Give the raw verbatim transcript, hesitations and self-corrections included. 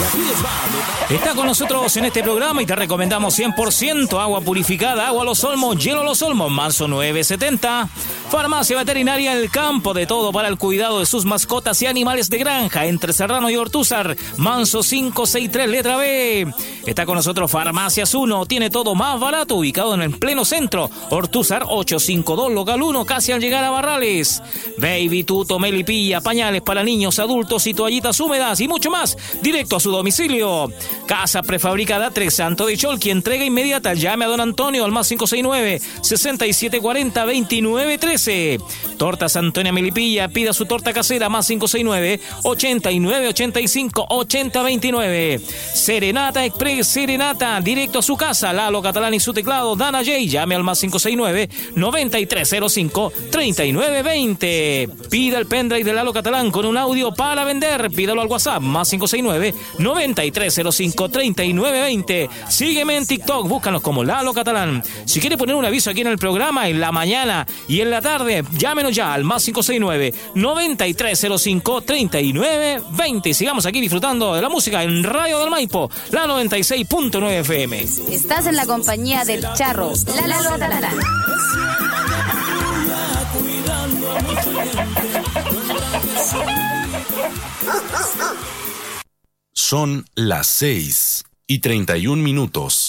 Está con nosotros en este programa y te recomendamos cien por ciento agua purificada, agua Los Olmos, hielo Los Olmos, Manso nueve setenta. Farmacia Veterinaria El Campo, de todo para el cuidado de sus mascotas y animales de granja, entre Serrano y Ortúzar, Manso quinientos sesenta y tres, letra B. Está con nosotros Farmacias uno, tiene todo más barato, ubicado en el pleno centro, Ortúzar ochocientos cincuenta y dos, local uno, casi al llegar a Barrales. Baby, tuto, melipilla, pañales para niños, adultos y toallitas húmedas y mucho más, directo a su domicilio. Casa prefabricada Tres Santo de Cholqui, entrega inmediata. Llame a don Antonio al más cinco seis nueve, seis siete cuatro cero, dos nueve uno tres. Tortas Antonia Melipilla, pida su torta casera más cinco seis nueve, ochenta y nueve ochenta y cinco ochenta veintinueve. Serenata Express, Serenata, directo a su casa. Lalo Catalán y su teclado, Dana J. Llame al más cinco seis nueve, noventa y tres cero cinco, treinta y nueve veinte. Pida el pendrive de Lalo Catalán con un audio para vender. Pídalo al WhatsApp más cinco seis nueve, noventa y tres cero cinco, treinta y nueve veinte. Sígueme en TikTok, búscanos como Lalo Catalán. Si quiere poner un aviso aquí en el programa, en la mañana y en la tarde, llámenos ya al más cinco seis nueve, noventa y tres cero cinco, treinta y nueve veinte. Y sigamos aquí disfrutando de la música en Radio del Maipo, la noventa y seis punto nueve F M. Estás en la compañía del Charro, Lalo Catalán. Son las seis y treinta y un minutos.